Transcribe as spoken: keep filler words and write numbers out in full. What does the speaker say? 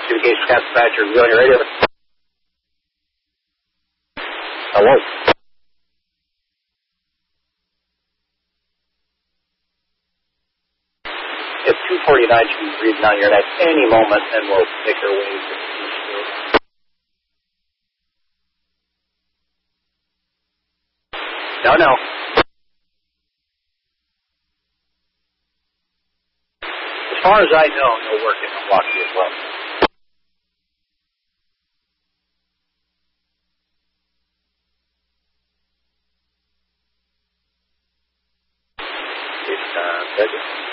Communications dispatcher, go on your radio. Hello. If two forty-nine should be breathing on your neck any moment, then we'll take our wings. No, no. As far as I know, no work in Milwaukee as well. It's uh,